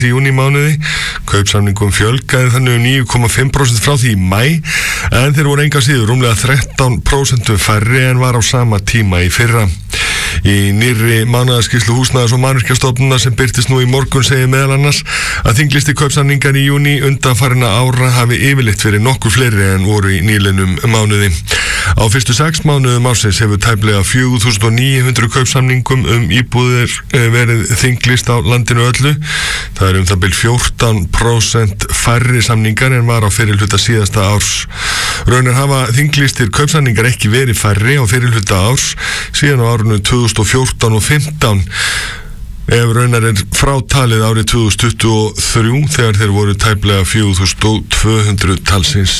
í júnímánuði. Kaupsamningum fjölgaði þannig 9,5% frá því í maí, en þeir voru enga síður rúmlega 13% færri en var á sama tíma í fyrra. Í nýrri mánaðarskýrslu Húsnæðis- og mannvirkjastofnunar sem birtist nú í morgun segir meðal annars að þinglisti kaupsamningar í júní undanfarinna ára hafi yfirleitt verið nokkur fleiri en voru í nýliðnum mánuði. Á fyrstu 6 mánuðum ársins hefur tæplega 4.900 kaupsamningum íbúðir verið þinglist á landinu öllu. Það það bil 14% færri samningar en var á fyrirhluta síðasta árs. Raunar hafa þinglistir kaupsamningar ekki verið færri á fyrirhluta árs síðan á árinu 2014 og 15. Ef raunar frátalið árið 2023 þegar þeir voru tæplega 4.200 talsins.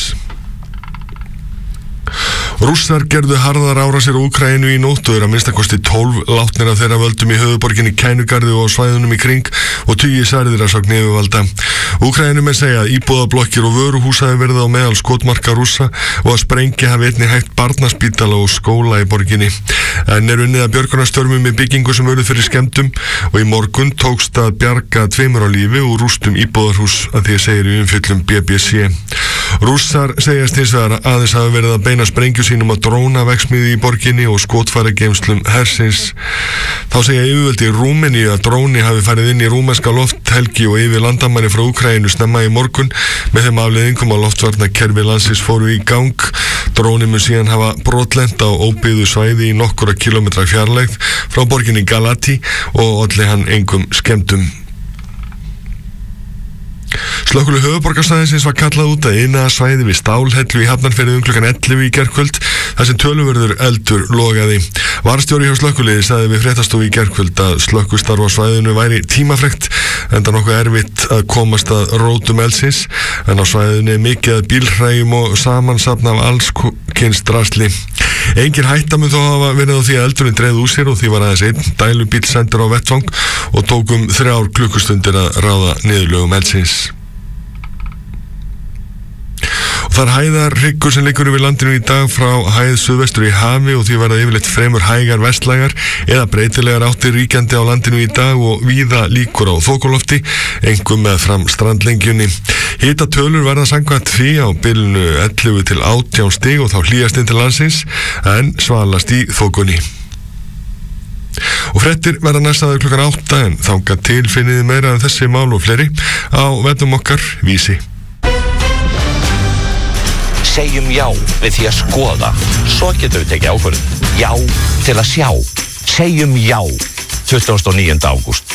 Rússar gerðu harðar árásir á Úkraínu í nótt og að minnstakosti 12 látnir af þeirra völdum í höfuðborginni Kænugarði og á svæðunum í kring og 10 særðir að sögn yfirvalda. Úkraínumenn segja að íbúðablokkir og vöruhús hafi verið á meðal skotmarka Rússa og að sprengja hafi einnig hægt barnaspítala og skóla í borginni. En unnið að björgunarstörfum í byggingu sem urðu fyrir skemmdum og í morgun tókst að bjarga 2 á lífi úr rústum íbúðarhús að því að segir í umfjöllum BBC. Rússar segjast hins vegar aðeins hafi verið að beina sprengju sínum að drónaverksmiðju í borginni og skotfærageymslum hersins. Þá segja yfirvöld í Rúmeníu að dróni hafi farið inn í rúmenska lofthelgi og yfir landamæri frá Úkraínu snemma í morgun með þeim afleiðingum að loftvarnakerfi landsins fóru í gang. Dróni mun síðan hafa brotlent á óbyggðu svæði í nokkura kilometra fjarlægð frá borginni Galati og olli hann engum skemmdum. Slökkvilið höfuðborgarsvæðisins var kallað út að iðnaðarsvæði við Stálhellu í Hafnarfirði klukkan 11 í gærkvöld þar sem töluverður eldur logaði. Varðstjóri hjá slökkviliði sagði við fréttastofu í gærkvöld að slökkvistarf á svæðinu væri tímafrekt enda nokkuð erfitt að komast að rótum eldsins en á svæðinu mikið að bílhræjum og samansafn af alls kyns drasli. Engin hætta mun þó hafa verið á því að eldurinn dreifði úr sér og því var aðeins einn dælubíll sendur á vettvang og tók 3 klukkustundir að ráða niðurlögum eldsins. Og það hæðarhryggur sem liggur yfir landinu í dag frá hæð suðvestur í hafi og því verða yfirleitt fremur hægar vestlægar eða breytilegar áttir ríkjandi á landinu í dag og víða líkur á þokulofti, einkum með fram strandlengjunni. Hitatölur verða samkvæmt því á bilinu 11 til 18 stig og þá hlýjast inn til landsins en svalast í þokunni. Og fréttir verða næstaður klukkan 8 en þangað til finniði meira af þessi mál og fleiri á vefnum okkar Vísi. Segjum já við því að skoða, svo getum við tekið ákvörðun. Já til að sjá. Segjum já 29. ágúst.